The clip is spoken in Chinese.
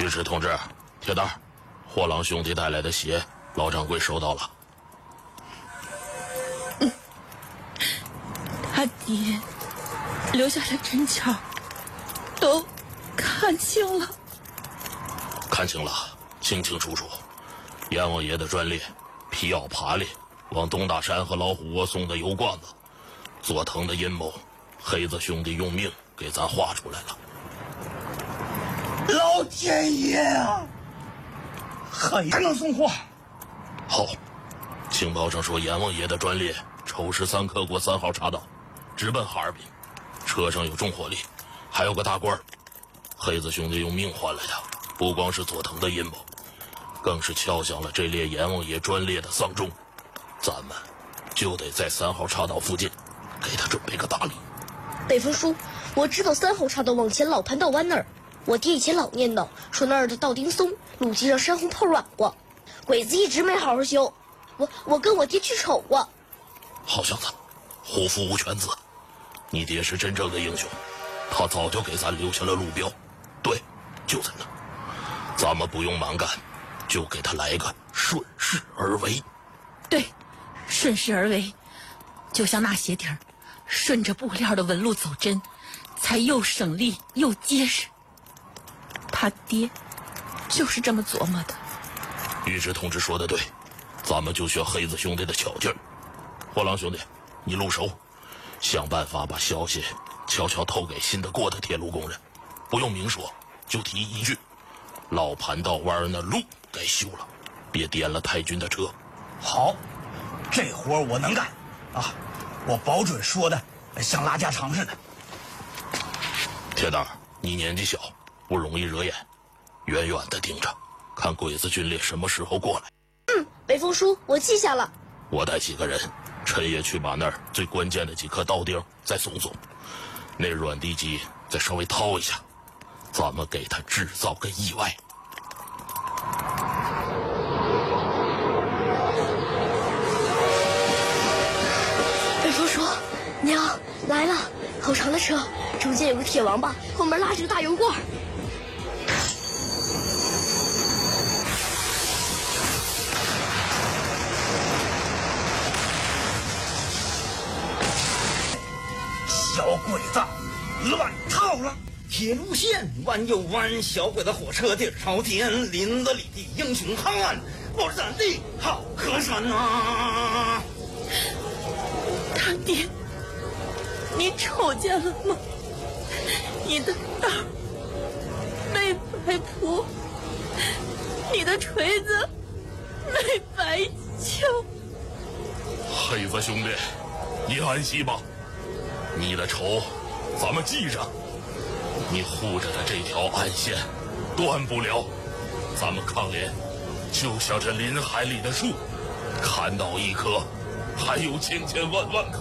御史同志，铁蛋儿，货郎兄弟带来的鞋，老掌柜收到了。 他爹留下的真巧都看清了。 看清了，清清楚楚。阎王爷的专列，皮袄爬猎，往东大山和老虎窝送的油罐子，佐藤的阴谋，黑子兄弟用命给咱画出来了。 老天爷啊！还能送货？ 好，情报上说阎王爷的专列抽13克过3号岔道，直奔哈尔滨，车上有重火力，还有个大官。黑子兄弟用命换来的，不光是佐藤的阴谋，更是敲响了这列阎王爷专列的丧钟。咱们就得在3号岔道附近给他准备个大礼。 北风叔，我知道3号岔道往前老盘道湾那儿，我爹以前老念叨说那儿的道丁松路基上山洪破软过，鬼子一直没好好修。我跟我爹去瞅过。 好小子，虎父无犬子，你爹是真正的英雄，他早就给咱留下了路标。对，就在那。咱们不用蛮干，就给他来个顺势而为。 对，顺势而为，就像那鞋底儿，顺着布料的纹路走针，才又省力又结实。他爹就是这么琢磨的。 御史同志说的对，咱们就学黑子兄弟的巧劲儿。货郎兄弟，你路熟，想办法把消息悄悄透给信得过的铁路工人，不用明说，就提一句：老盘道湾那路该修了，别颠了太君的车。 好，这活我能干啊！我保准说的像拉家常似的。 铁蛋儿，你年纪小，不容易惹眼，远远的盯着，看鬼子军列什么时候过来。 北风叔，我记下了。 我带几个人，趁夜去把那儿最关键的几颗刀钉再松松，那软地基再稍微掏一下，咱们给他制造个意外。 北风叔，娘来了，好长的车，中间有个铁王八，后面拉着个大油罐。 小鬼子乱套了！ 铁路线弯又弯，小鬼子火车底儿朝天，林子里的英雄汉，我是咱的好河山呐！ 他爹，你瞅见了吗？你的刀没白铺，你的锤子没白敲。 黑子兄弟，你安息吧，你的仇咱们记着，你护着的这条暗线断不了。咱们抗联就像这林海里的树，砍倒一棵，还有千千万万棵。